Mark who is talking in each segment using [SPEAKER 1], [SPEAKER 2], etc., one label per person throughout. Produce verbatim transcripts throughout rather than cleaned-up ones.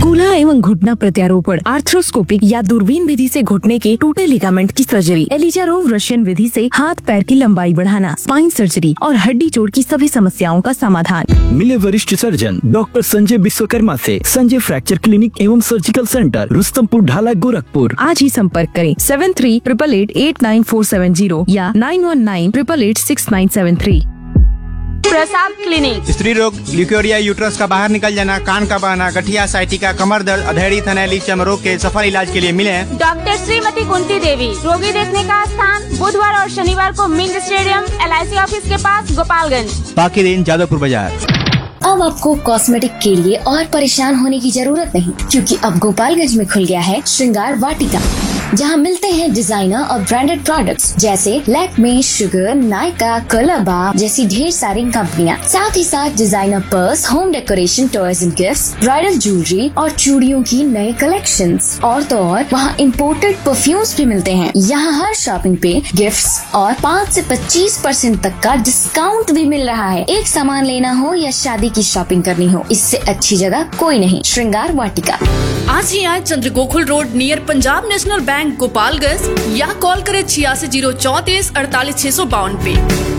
[SPEAKER 1] कूल्हा एवं घुटना प्रत्यारोपण, आर्थ्रोस्कोपिक या दूरबीन विधि से घुटने के टूटे लिगामेंट की सर्जरी, एलिजारोव रशियन विधि से हाथ पैर की लंबाई बढ़ाना, स्पाइन सर्जरी और हड्डी जोड़ की सभी समस्याओं का समाधान।
[SPEAKER 2] मिले वरिष्ठ सर्जन डॉक्टर संजय विश्वकर्मा से संजय फ्रैक्चर क्लिनिक एवं सर्जिकल सेंटर, रुस्तमपुर ढाला, गोरखपुर।
[SPEAKER 1] आज ही संपर्क करें seven three triple eight eight nine four seven zero या nine one nine triple eight six nine seven three.
[SPEAKER 3] प्रसाद क्लिनिक।
[SPEAKER 4] स्त्री रोग, ल्यूकेरिया, यूट्रस का बाहर निकल जाना, कान का बहना, गठिया, साइटिका, कमर दर्द, अधेड़ी, थनैली, चर्म रोग के सफल इलाज के लिए मिले
[SPEAKER 3] डॉक्टर श्रीमती कुंती देवी। रोगी देखने का स्थान बुधवार और शनिवार को Ming stadium, L I C office के पास, गोपालगंज।
[SPEAKER 4] बाकी दिन जादवपुर बाजार।
[SPEAKER 5] अब आपको कॉस्मेटिक के लिए और परेशान होने की जरूरत नहीं, क्योंकि अब गोपालगंज में खुल गया है श्रृंगार वाटिका, जहां मिलते हैं डिजाइनर और ब्रांडेड प्रोडक्ट्स जैसे लैक्मे, शुगर, नायका, कोलाबा जैसी ढेर सारी कंपनियां। साथ ही साथ designer purse, home decoration, toys and gifts, bridal jewellery और चूड़ियों की नए कलेक्शंस। और तो और वहाँ इम्पोर्टेड परफ्यूम्स भी मिलते हैं। यहाँ हर शॉपिंग पे गिफ्ट्स और पाँच से पच्चीस परसेंट तक का डिस्काउंट भी मिल रहा है। एक सामान लेना हो या शादी की शॉपिंग करनी हो, इससे अच्छी जगह कोई नहीं। श्रृंगार वाटिका।
[SPEAKER 6] आज ही आए चंद्र Gokul road near Punjab national bank, Gopalganj, या कॉल करें छियासी जीरो चौतीस अड़तालीस छह सौ बावन पे।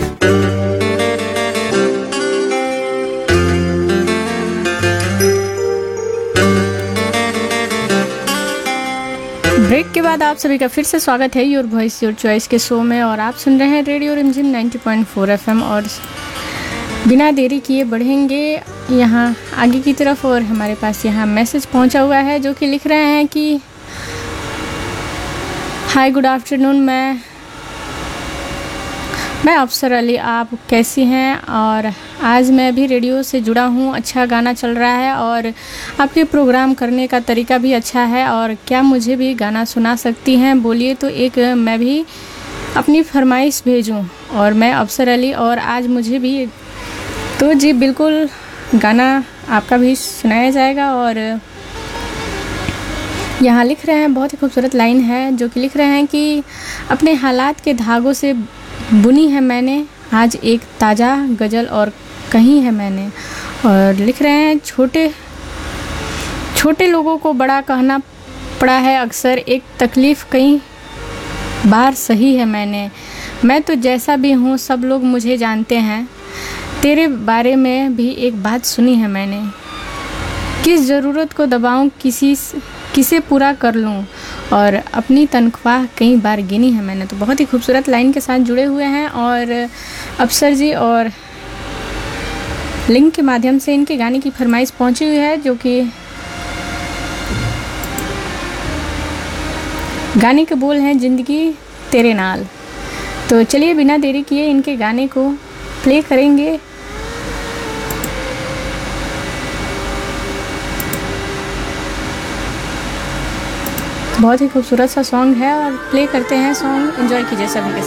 [SPEAKER 7] ब्रेक के बाद आप सभी का फिर से स्वागत है योर वॉइस योर चॉइस के शो में, और आप सुन रहे हैं रेडियो रिमझिम नाइंटी पॉइंट फोर एफएम। और बिना देरी किए बढ़ेंगे यहाँ आगे की तरफ, और हमारे पास यहाँ मैसेज पहुँचा हुआ है जो कि लिख रहे हैं कि हाय गुड आफ्टरनून, मैं मैं अफसर अली, आप कैसी हैं? और आज मैं भी रेडियो से जुड़ा हूँ, अच्छा गाना चल रहा है और आपके प्रोग्राम करने का तरीका भी अच्छा है। और क्या मुझे भी गाना सुना सकती हैं? बोलिए तो एक मैं भी अपनी फरमाइश भेजूँ। और मैं अफसर अली, और आज मुझे भी, तो जी बिल्कुल गाना आपका भी सुनाया जाएगा। और यहाँ लिख रहे हैं, बहुत ही खूबसूरत लाइन है जो कि लिख रहे हैं कि अपने हालात के धागों से बुनी है मैंने आज एक ताज़ा गज़ल और कहीं है मैंने। और लिख रहे हैं, छोटे छोटे लोगों को बड़ा कहना पड़ा है अक्सर, एक तकलीफ़ कई बार सही है मैंने। मैं तो जैसा भी हूँ सब लोग मुझे जानते हैं, तेरे बारे में भी एक बात सुनी है मैंने। किस ज़रूरत को दबाऊं, किसी किसे पूरा कर लूं, और अपनी तनख्वाह कई बार गिनी है मैंने। तो बहुत ही खूबसूरत लाइन के साथ जुड़े हुए हैं और अफसर जी, और लिंक के माध्यम से इनके गाने की फरमाइश पहुंची हुई है, जो कि गाने के बोल हैं जिंदगी तेरे नाल। तो चलिए बिना देरी किए इनके गाने को प्ले करेंगे। बहुत ही खूबसूरत सा सॉन्ग है और प्ले करते हैं सॉन्ग, एंजॉय कीजिए सभी के साथ।